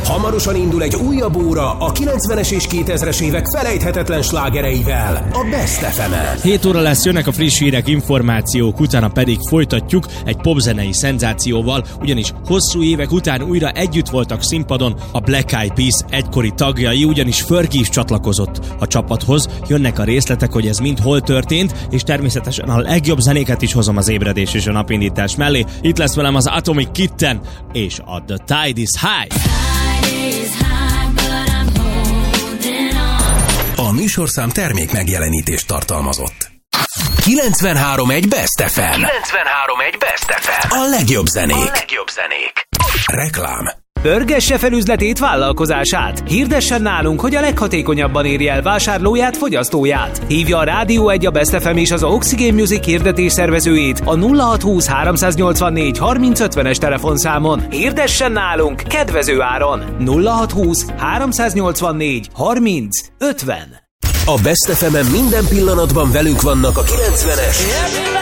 Hamarosan indul egy újabb óra a 90-es és 2000-es évek felejthetetlen slágereivel, a Best FM-en. 7 óra lesz, jönnek a friss hírek, információk, utána pedig folytatjuk egy popzenei szenzációval, ugyanis hosszú évek után újra együtt voltak színpadon a Black Eyed Peas egykori tagjai, ugyanis Fergie is csatlakozott a csapathoz. Jönnek a részletek, hogy ez mind hol történt, és természetesen a legjobb zenéket is hozom az ébredés és a napindítás mellé. Itt lesz velem az Atomic Kitten és a The Tide is High. A műsorszám termék megjelenítést tartalmazott. 93.1 Best FM. 93.1 Best FM. A legjobb zenék. Reklám. Pörgesse fel üzletét, vállalkozását. Hirdessen nálunk, hogy a leghatékonyabban érje el vásárlóját, fogyasztóját. Hívja a Rádió 1, a Best FM és az Oxygen Music hirdetés szervezőjét a 0620 384 3050-es telefonszámon. Hirdessen nálunk kedvező áron. 0620 384 3050. A Best FM-en minden pillanatban velünk vannak a 90-es